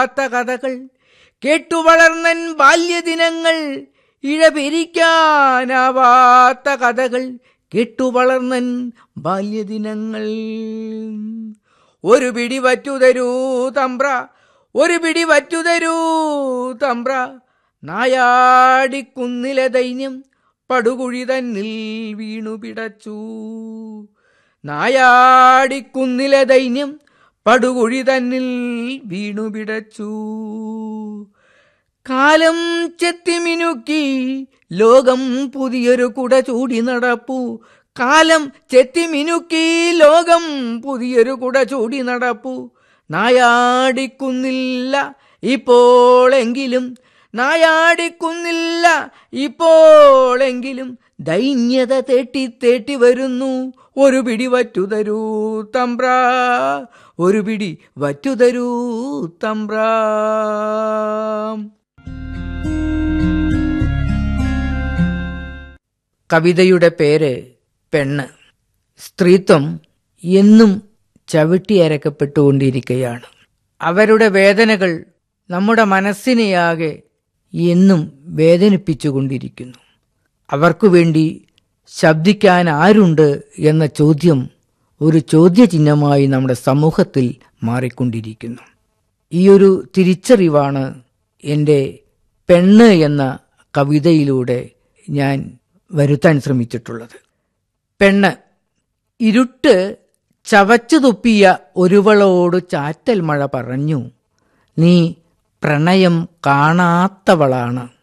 കേട്ടുവളർന്നൻ ബാല്യദിനങ്ങൾ, ഇഴപിരിക്കാനാവാത്ത കഥകൾ കേട്ടുവളർന്നൻ ബാല്യദിനങ്ങൾ. ഒരു പിടി വറ്റുതരൂ തമ്പ്ര, ഒരു പിടി വറ്റുതരൂ തമ്പ്ര, നായാടിക്കുന്നിലെ ദൈന്യം പടുകുഴി തന്നിൽ വീണു പിടച്ചു. നായാടിക്കുന്നിലെ ദൈന്യം പടുകുഴി തന്നിൽ വീണു പിടച്ചു. കാലം ചെത്തിമിനുക്കി ലോകം പുതിയൊരു കുട ചൂടി നടപ്പു. കാലം ചെത്തിമിനുക്കി ലോകം പുതിയൊരു കുട ചൂടി നടപ്പു. നായാടിക്കുന്നില്ല ഇപ്പോളെങ്കിലും, നായാടിക്കുന്നില്ല ഇപ്പോളെങ്കിലും, ദൈന്യത തേട്ടി വരുന്നു. ഒരു പിടി വറ്റുതരൂ തമ്പ്ര, ഒരു പിടി വറ്റുതരൂ തമ്പ്ര. കവിതയുടെ പേര് പെണ്ണ്. സ്ത്രീത്വം എന്നും ചവിട്ടിയരക്കപ്പെട്ടുകൊണ്ടിരിക്കുകയാണ്. അവരുടെ വേദനകൾ നമ്മുടെ മനസ്സിനെയാകെ എന്നും വേദനിപ്പിച്ചുകൊണ്ടിരിക്കുന്നു. അവർക്കു വേണ്ടി ശബ്ദിക്കാൻ ആരുണ്ട് എന്ന ചോദ്യം ഒരു ചോദ്യചിഹ്നമായി നമ്മുടെ സമൂഹത്തിൽ മാറിക്കൊണ്ടിരിക്കുന്നു. ഈയൊരു തിരിച്ചറിവാണ് എൻ്റെ പെണ്ണ് എന്ന കവിതയിലൂടെ ഞാൻ വരുത്താൻ ശ്രമിച്ചിട്ടുള്ളത്. പെണ്ണ്. ഇരുട്ട് ചവച്ചു തുപ്പിയ ഒരുവളോട് ചാറ്റൽ മഴ പറഞ്ഞു, നീ പ്രണയം കാണാത്തവളാണ്.